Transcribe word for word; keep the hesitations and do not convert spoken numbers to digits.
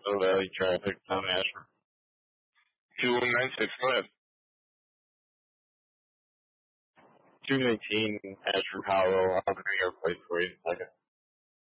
Central Valley traffic, Tom Ashford. two one nine six, go ahead. two nineteen Ashford Hollow. I'll bring your plate for you in a second.